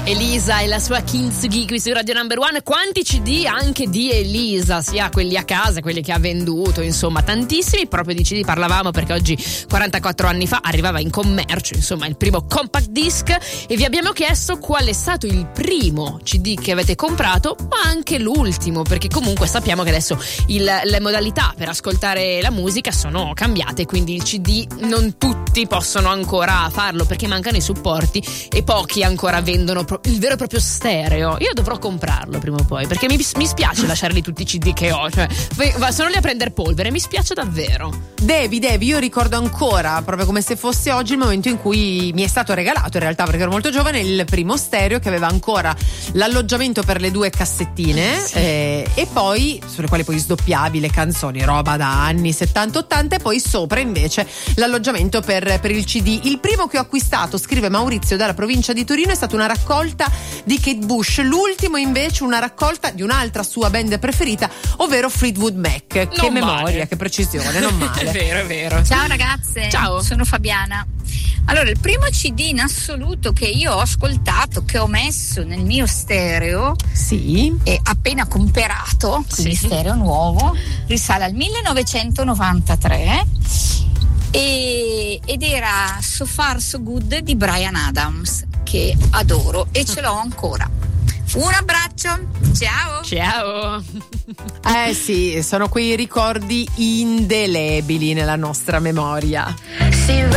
Elisa e la sua Kintsugi qui su Radio Number One. Quanti CD anche di Elisa, sia quelli a casa, quelli che ha venduto, insomma tantissimi. Proprio di CD parlavamo perché oggi 44 anni fa arrivava in commercio, insomma, il primo compact disc, e vi abbiamo chiesto qual è stato il primo CD che avete comprato, ma anche l'ultimo, perché comunque sappiamo che adesso le modalità per ascoltare la musica sono cambiate, quindi il CD non tutti possono ancora farlo perché mancano i supporti e pochi ancora vendono il vero e proprio stereo. Io dovrò comprarlo prima o poi, perché mi spiace lasciare lì tutti i CD che ho, cioè sono lì a prendere polvere, mi spiace davvero. Devi, io ricordo ancora, proprio come se fosse oggi, il momento in cui mi è stato regalato, in realtà perché ero molto giovane, il primo stereo che aveva ancora l'alloggiamento per le 2 cassettine, sì. E poi sulle quali poi sdoppiavi le canzoni, roba da anni 70-80, e poi sopra invece l'alloggiamento per il CD. Il primo che ho acquistato, scrive Maurizio dalla provincia di Torino, è stata una raccolta di Kate Bush, l'ultimo invece una raccolta di un'altra sua band preferita, ovvero Fleetwood Mac. Che non memoria, male. Che precisione, non male. È vero. Ciao ragazze, ciao, sono Fabiana. Allora, il primo CD in assoluto che io ho ascoltato, che ho messo nel mio stereo, sì, e appena comperato, quindi sì, stereo nuovo, risale al 1993 ed era So Far So Good di Bryan Adams, che adoro e ce l'ho ancora. Un abbraccio, ciao. Sì, sono quei ricordi indelebili nella nostra memoria.